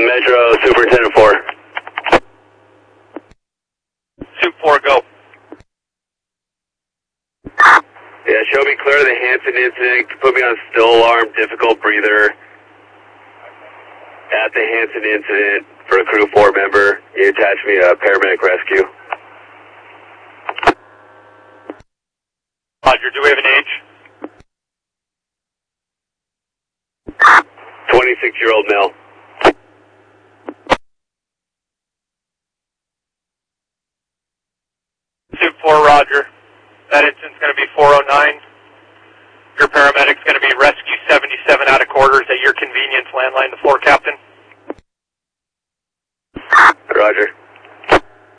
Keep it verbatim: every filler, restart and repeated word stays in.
Metro, Superintendent four. Sup four, go. Yeah, show me clear of the Hanson incident. Put me on still alarm, difficult breather. At the Hanson incident for a crew four member. You attach me a paramedic rescue. Roger, do we have an age? twenty-six year old male. Sup four, roger. That incident's going to be four oh nine. Your paramedic's going to be rescue seventy-seven out of quarters at your convenience, landline the floor captain. Roger.